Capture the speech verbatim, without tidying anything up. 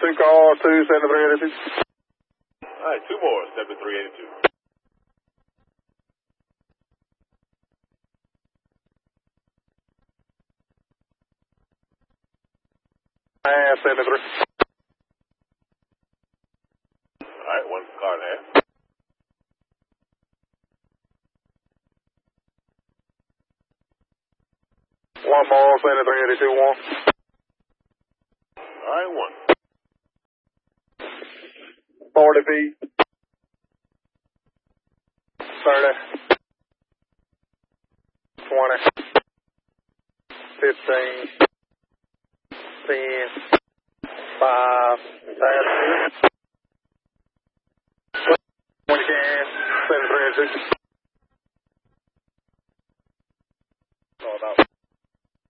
Two cars, two seventy-three eighty-two. All right, two more, seventy-three eighty-two. Ah, seventy-three. All right, one car and a half. One more, seventy-three eighty-two, one. All right, one. forty feet. thirty. twenty. fifteen. ten. five. ten. When you can. seventy-three eighty-two.